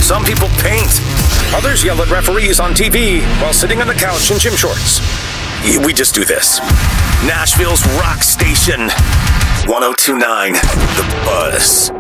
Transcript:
Some people paint. Others yell at referees on TV while sitting on the couch in gym shorts. We just do this. Nashville's rock station. 102.9 The Buzz.